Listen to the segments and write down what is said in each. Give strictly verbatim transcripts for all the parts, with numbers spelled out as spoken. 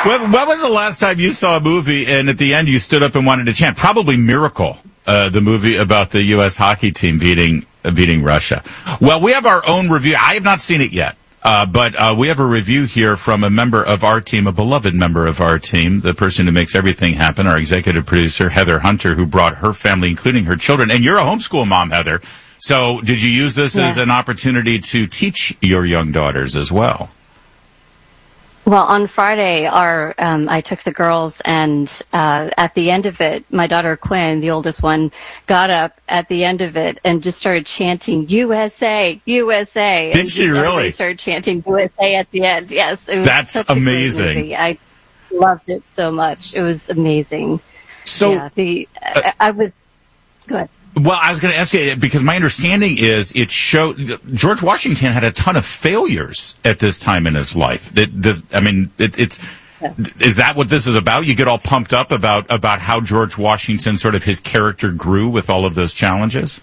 when, when was the last time you saw a movie and at the end you stood up and wanted to chant? Probably Miracle, uh, the movie about the U S hockey team beating uh, beating Russia. Well, we have our own review. I have not seen it yet. Uh, but uh, we have a review here from a member of our team, a beloved member of our team, the person who makes everything happen, our executive producer, Heather Hunter, who brought her family, including her children. And you're a homeschool mom, Heather. So did you use this yeah. as an opportunity to teach your young daughters as well? Well, on Friday, our um, I took the girls, and uh, at the end of it, my daughter Quinn, the oldest one, got up at the end of it and just started chanting U S A, U S A. Did and she really? Started chanting U S A at the end. Yes, it was that's such amazing. A great movie. I loved it so much. It was amazing. So yeah, the uh, I, I was go ahead. Well, I was going to ask you, because my understanding is it showed George Washington had a ton of failures at this time in his life. It, this, I mean, it, it's yeah. Is that what this is about? You get all pumped up about, about how George Washington, sort of his character grew with all of those challenges?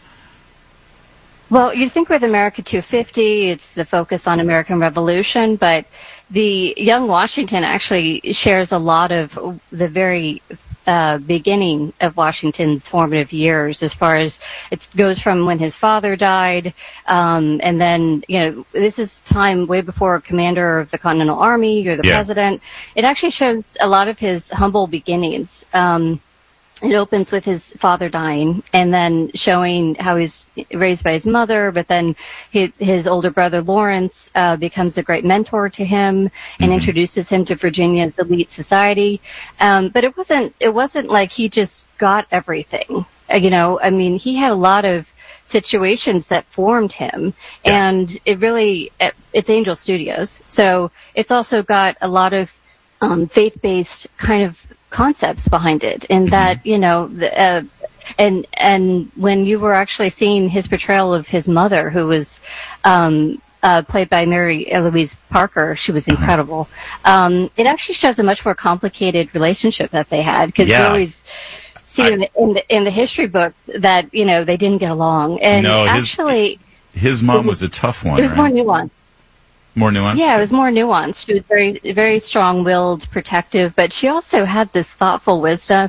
Well, you think with America two fifty, it's the focus on American Revolution, but the young Washington actually shares a lot of the very Uh, beginning of Washington's formative years, as far as it goes from when his father died, um, and then, you know, this is time way before commander of the Continental Army or the yeah. president. It actually shows a lot of his humble beginnings. Um, It opens with his father dying, and then showing how he's raised by his mother, but then his, his older brother Lawrence uh, becomes a great mentor to him and mm-hmm. introduces him to Virginia's elite society. Um, but it wasn't it wasn't like he just got everything. Uh, you know, I mean, he had a lot of situations that formed him, yeah. and it really it, it's Angel Studios, so it's also got a lot of um, faith-based kind of concepts behind it, in that, you know, the, uh, and and when you were actually seeing his portrayal of his mother, who was um, uh, played by Mary Louise Parker, she was incredible. Um, it actually shows a much more complicated relationship that they had, because yeah. you always see I, in, the, in the in the history book that, you know, they didn't get along, and no, actually his, his mom was, was a tough one. It was right? more nuanced. More nuanced? Yeah, it was more nuanced. She was very, very strong-willed, protective, but she also had this thoughtful wisdom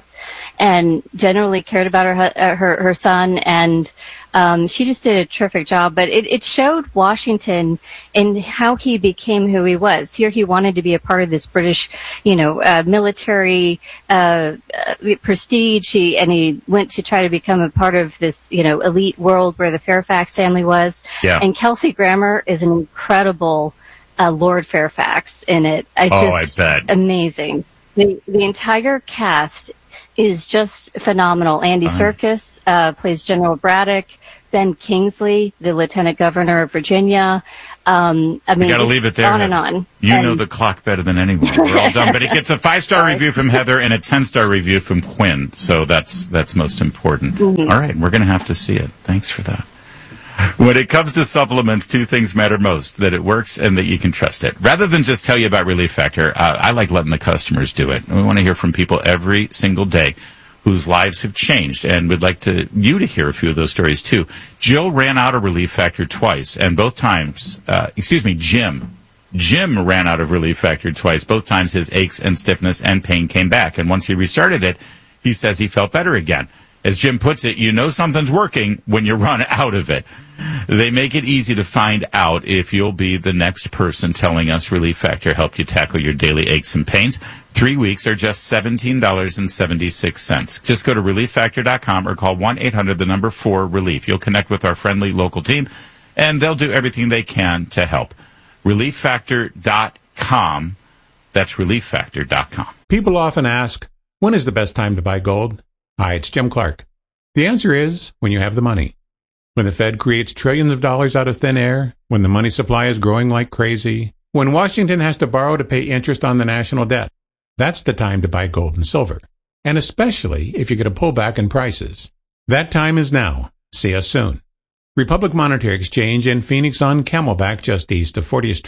and generally cared about her uh, her, her son, and um, she just did a terrific job. But it, it showed Washington in how he became who he was. Here he wanted to be a part of this British, you know, uh, military uh, uh, prestige, he, and he went to try to become a part of this, you know, elite world where the Fairfax family was. Yeah. And Kelsey Grammer is an incredible uh, Lord Fairfax in it. I oh, just, I bet. Amazing. The, the entire cast is just phenomenal. Andy uh-huh. Serkis uh, plays General Braddock. Ben Kingsley, the Lieutenant Governor of Virginia. Um, I mean, you got to leave it there. On and on. You and, know the clock better than anyone. We're all done, but it gets a five-star review from Heather and a ten-star review from Quinn. So that's that's most important. Mm-hmm. All right, we're going to have to see it. Thanks for that. When it comes to supplements, two things matter most: that it works and that you can trust it. Rather than just tell you about Relief Factor, uh, I like letting the customers do it. We want to hear from people every single day whose lives have changed, and we'd like to you to hear a few of those stories too. Jill ran out of Relief Factor twice, and both times, uh, excuse me, Jim. Jim ran out of Relief Factor twice. Both times his aches and stiffness and pain came back, and once he restarted it, he says he felt better again. As Jim puts it, you know something's working when you run out of it. They make it easy to find out if you'll be the next person telling us Relief Factor helped you tackle your daily aches and pains. Three weeks are just seventeen dollars and seventy-six cents. Just go to relief factor dot com or call one eight hundred the number four relief. You'll connect with our friendly local team, and they'll do everything they can to help. relief factor dot com. That's relief factor dot com. People often ask, when is the best time to buy gold? Hi, it's Jim Clark. The answer is when you have the money. When the Fed creates trillions of dollars out of thin air, when the money supply is growing like crazy, when Washington has to borrow to pay interest on the national debt. That's the time to buy gold and silver, and especially if you get a pullback in prices. That time is now. See us soon. Republic Monetary Exchange in Phoenix on Camelback, just east of fortieth Street.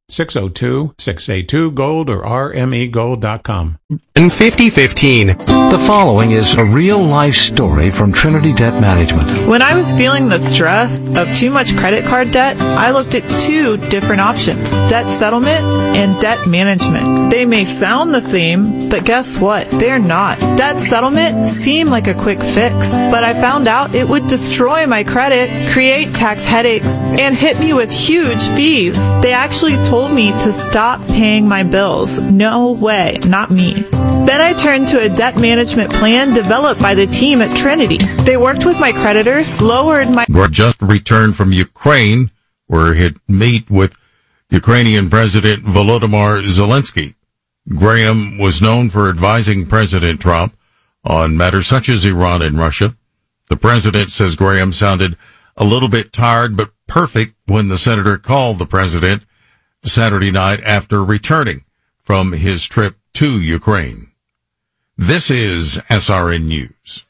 six oh two, six eight two, GOLD or r m e gold dot com. In fifty fifteen, the following is a real-life story from Trinity Debt Management. When I was feeling the stress of too much credit card debt, I looked at two different options, debt settlement and debt management. They may sound the same, but guess what? They're not. Debt settlement seemed like a quick fix, but I found out it would destroy my credit, create tax headaches, and hit me with huge fees. They actually told me to stop paying my bills. No way, not me. Then I turned to a debt management plan developed by the team at Trinity. They worked with my creditors, lowered my... Just returned from Ukraine, where he'd meet with Ukrainian President Volodymyr Zelensky. Graham was known for advising President Trump on matters such as Iran and Russia. The president says Graham sounded a little bit tired but perfect when the senator called the president Saturday night after returning from his trip to Ukraine. This is S R N News.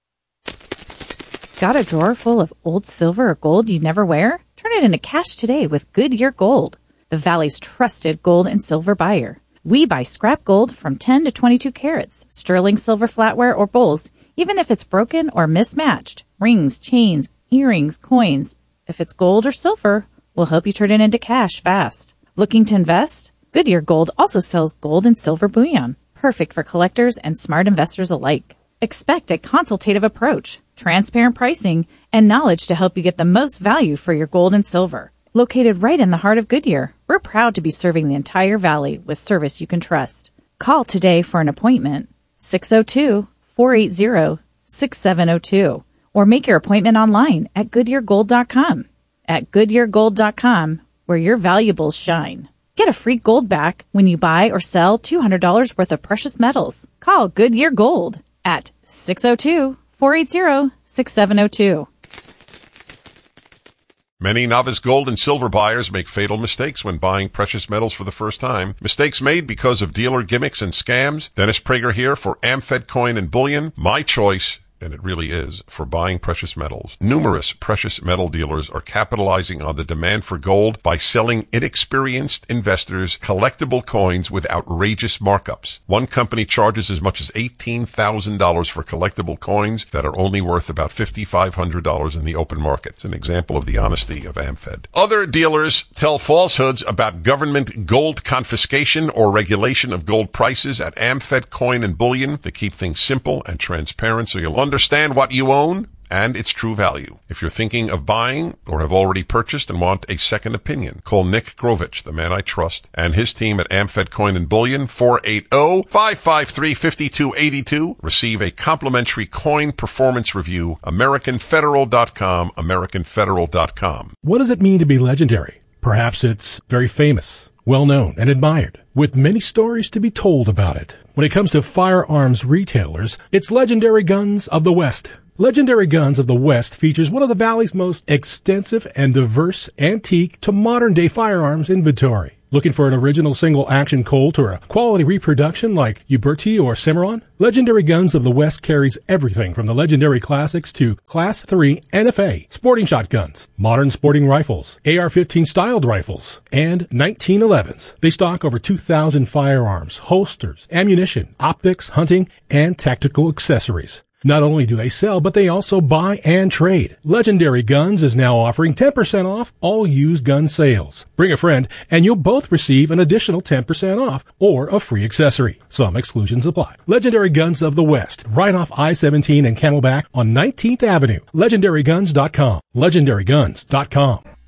Got a drawer full of old silver or gold you never wear? Turn it into cash today with Goodyear Gold, the Valley's trusted gold and silver buyer. We buy scrap gold from ten to twenty-two carats, sterling silver flatware or bowls, even if it's broken or mismatched. Rings, chains, earrings, coins. If it's gold or silver, we'll help you turn it into cash fast. Looking to invest? Goodyear Gold also sells gold and silver bullion, perfect for collectors and smart investors alike. Expect a consultative approach, transparent pricing, and knowledge to help you get the most value for your gold and silver. Located right in the heart of Goodyear, we're proud to be serving the entire valley with service you can trust. Call today for an appointment, six oh two, four eight zero, six seven oh two, or make your appointment online at goodyear gold dot com. At goodyear gold dot com, where your valuables shine. Get a free gold back when you buy or sell two hundred dollars worth of precious metals. Call Goodyear Gold at six oh two, four eight zero, six seven oh two. Many novice gold and silver buyers make fatal mistakes when buying precious metals for the first time. Mistakes made because of dealer gimmicks and scams. Dennis Prager here for AmFed Coin and Bullion. My choice, and it really is, for buying precious metals. Numerous precious metal dealers are capitalizing on the demand for gold by selling inexperienced investors collectible coins with outrageous markups. One company charges as much as eighteen thousand dollars for collectible coins that are only worth about five thousand five hundred dollars in the open market. It's an example of the honesty of AmFed. Other dealers tell falsehoods about government gold confiscation or regulation of gold prices at AmFed Coin and Bullion to keep things simple and transparent so you'll understand what you own and its true value. If you're thinking of buying or have already purchased and want a second opinion, call Nick Grovich, the man I trust, and his team at AmFed Coin and Bullion, four eight zero, five five three, five two eight two. Receive a complimentary coin performance review. American Federal dot com, American Federal dot com. What does it mean to be legendary? Perhaps it's very famous, well-known, and admired, with many stories to be told about it. When it comes to firearms retailers, it's Legendary Guns of the West. Legendary Guns of the West features one of the Valley's most extensive and diverse antique to modern-day firearms inventory. Looking for an original single-action Colt or a quality reproduction like Uberti or Cimarron? Legendary Guns of the West carries everything from the legendary classics to Class three N F A, sporting shotguns, modern sporting rifles, A R fifteen styled rifles, and nineteen elevens. They stock over two thousand firearms, holsters, ammunition, optics, hunting, and tactical accessories. Not only do they sell, but they also buy and trade. Legendary Guns is now offering ten percent off all used gun sales. Bring a friend, and you'll both receive an additional ten percent off or a free accessory. Some exclusions apply. Legendary Guns of the West, right off I seventeen and Camelback on nineteenth Avenue. Legendary Guns dot com. Legendary Guns dot com.